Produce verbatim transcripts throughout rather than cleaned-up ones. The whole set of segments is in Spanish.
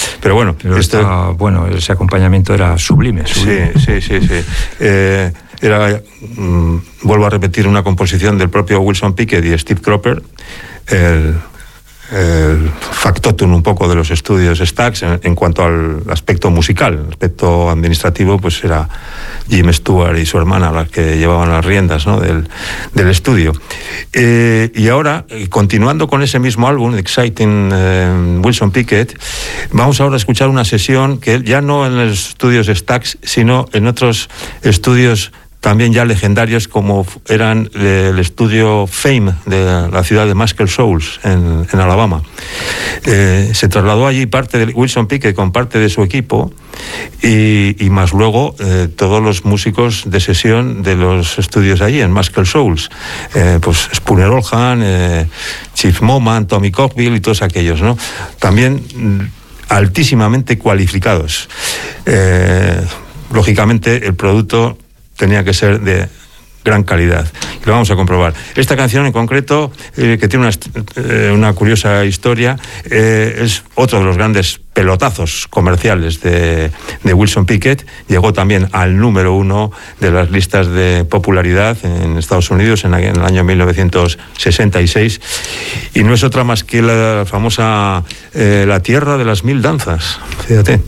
Pero bueno, Pero esto... está, bueno, ese acompañamiento era sublime. sublime. Sí, sí, sí, sí. Eh, era, mm, vuelvo a repetir, una composición del propio Wilson Pickett y Steve Cropper, el, el factotum un poco de los estudios Stax en, en cuanto al aspecto musical. El aspecto administrativo, pues era Jim Stewart y su hermana las que llevaban las riendas, ¿no?, del, del estudio. Eh, y ahora, continuando con ese mismo álbum, Exciting eh, Wilson Pickett, vamos ahora a escuchar una sesión que ya no en los estudios Stax, sino en otros estudios también ya legendarios, como eran el estudio Fame de la ciudad de Muscle Shoals en, en Alabama. Eh, se trasladó allí parte de Wilson Pickett con parte de su equipo y, y más luego eh, todos los músicos de sesión de los estudios allí en Muscle Shoals, eh, pues Spooner Oldham, eh, Chief Moman, Tommy Cockbill y todos aquellos, ¿no? También altísimamente cualificados. Eh, lógicamente el producto tenía que ser de gran calidad. Y lo vamos a comprobar. Esta canción en concreto, eh, que tiene una, eh, una curiosa historia, eh, es otro de los grandes pelotazos comerciales de, de Wilson Pickett. Llegó también al número uno de las listas de popularidad en Estados Unidos en, en el año mil novecientos sesenta y seis. Y no es otra más que la famosa eh, La Tierra de las Mil Danzas. Fíjate.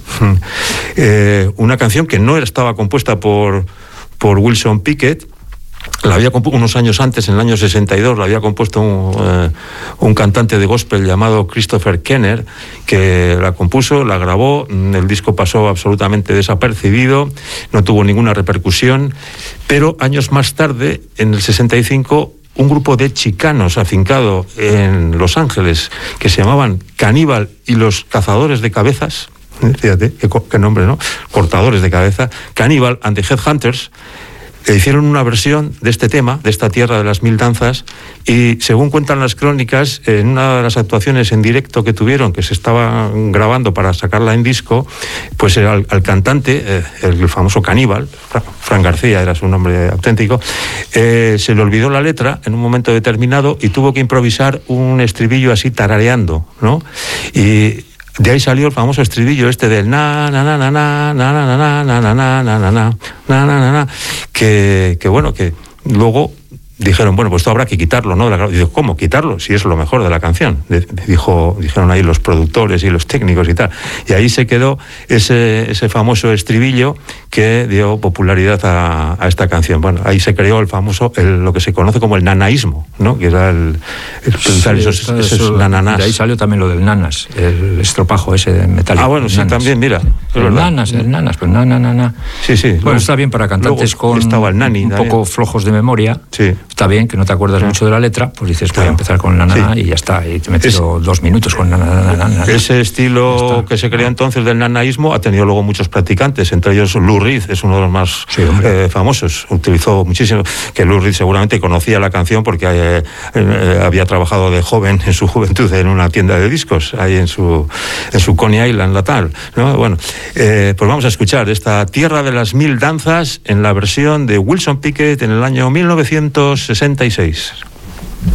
Eh, una canción que no estaba compuesta por por Wilson Pickett. La había compuesto unos años antes, en el año sesenta y dos, la había compuesto un, eh, un cantante de gospel llamado Christopher Kenner, que la compuso, la grabó, el disco pasó absolutamente desapercibido, no tuvo ninguna repercusión, pero años más tarde, en el sesenta y cinco, un grupo de chicanos afincado en Los Ángeles, que se llamaban Caníbal y los Cazadores de Cabezas, fíjate, qué, qué nombre, ¿no? Cortadores de cabeza, Cannibal and the Headhunters, e hicieron una versión de este tema, de esta Tierra de las Mil Danzas, y según cuentan las crónicas, en una de las actuaciones en directo que tuvieron, que se estaba grabando para sacarla en disco, pues al, al cantante, eh, el famoso Caníbal, Fran García era su nombre auténtico, eh, se le olvidó la letra en un momento determinado y tuvo que improvisar un estribillo así tarareando, ¿no? Y de ahí salió el famoso estribillo este del na na na na na na na na na na na na na na na na na, que que bueno, que luego dijeron, bueno, pues esto habrá que quitarlo, ¿no? Y dijo, ¿cómo quitarlo? Si es lo mejor de la canción. Dijo, dijeron ahí los productores y los técnicos y tal. Y ahí se quedó ese, ese famoso estribillo que dio popularidad a, a esta canción. Bueno, ahí se creó el famoso, el, lo que se conoce como el nanaísmo, ¿no? Que era el, el sí, usar esos, eso, esos nananás. De ahí salió también lo del nanas, el estropajo ese de metálico. Ah, bueno, sí, nanas. También, mira. El verdad. nanas, el nanas, pues na, na, na, na. Sí, sí. Bueno, luego, está bien para cantantes con estaba el nani, un también. poco flojos de memoria. Sí. Está bien, que no te acuerdas sí. mucho de la letra, pues dices, voy a empezar con la nana sí. y ya está. Y te metes es, dos minutos con la nana, nana, nana. Ese estilo que se creó entonces del nanaísmo ha tenido luego muchos practicantes, entre ellos Lou Reed, es uno de los más sí, eh, famosos. Utilizó muchísimo, que Lou Reed seguramente conocía la canción porque eh, eh, había trabajado de joven en su juventud en una tienda de discos, ahí en su, en su Coney Island natal, ¿no? Bueno, eh, pues vamos a escuchar esta Tierra de las Mil Danzas en la versión de Wilson Pickett en el año mil novecientos sesenta y seis.